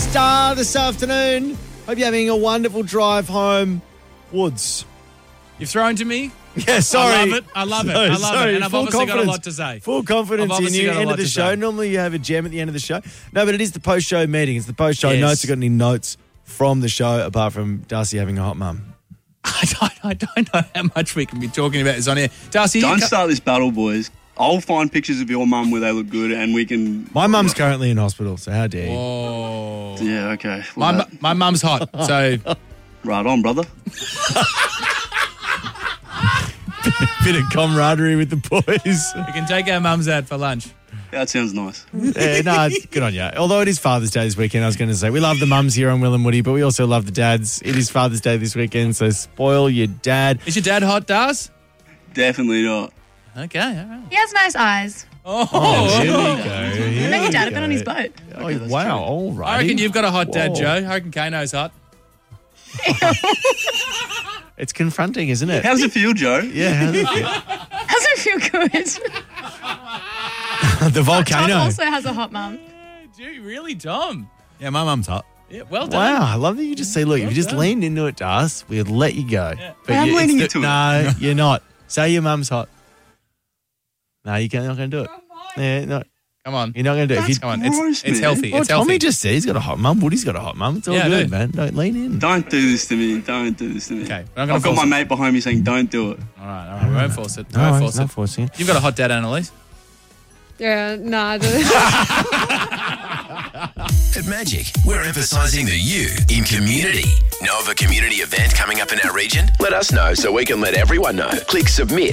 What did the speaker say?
Star this afternoon. Hope you're having a wonderful drive home. Woods. You've thrown to me. Yeah, sorry. I love it. And I've obviously got a lot to say. Full confidence in you. End of the show. Normally you have a gem at the end of the show. No, but it is the post-show meeting. It's the post-show notes. You got any notes from the show apart from Darcy having a hot mum? I don't know how much we can be talking about this on here. Darcy, don't start this battle, boys. I'll find pictures of your mum where they look good and we can... My mum's currently in hospital, so how dare you? Oh. Yeah, okay. My mum's hot, so... Right on, brother. Bit of camaraderie with the boys. We can take our mums out for lunch. Yeah, that sounds nice. Yeah, no, good on you. Although it is Father's Day this weekend, I was going to say, we love the mums here on Will and Woody, but we also love the dads. It is Father's Day this weekend, so spoil your dad. Is your dad hot, Dars? Definitely not. Okay, all right. He has nice eyes. Oh, here we go. I met your dad. I've been on his boat. Oh, wow, all right. I reckon you've got a hot dad, Joe. I reckon Kano's hot. It's confronting, isn't it? How does it feel, Joe? Yeah, how does it feel? Doesn't feel good. The volcano. Tom also has a hot mum. Dude, really, Tom? Yeah, my mum's hot. Yeah, well done. Wow, I love that you just say, look, if you just leaned into it, Das, we'd let you go. Yeah. But I'm leaning into it. No, you're not. Say your mum's hot. No, you're not going to do it. Yeah, no, Come on. you're not going to do it. Come on. gross, It's man. healthy. Well, It's healthy. Tommy just said he's got a hot mum. Woody's got a hot mum. It's all Yeah, I good, do. man. Don't lean in. Don't do this to me. Don't do this to me. Okay, but I'm gonna I've got force my it. mate behind me saying, don't do it. All right. We won't force it. We No, won't he's force not it. forcing it. You've got a hot dad, Annalise. Yeah, nah. At Magic, we're emphasising the you in community. Know of a community event coming up in our region? Let us know so we can let everyone know. Click submit